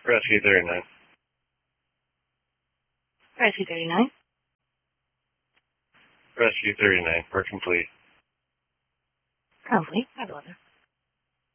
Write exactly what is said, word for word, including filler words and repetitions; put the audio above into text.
Rescue thirty-nine. Rescue thirty-nine. Rescue thirty-nine. We're complete. Complete. I love it.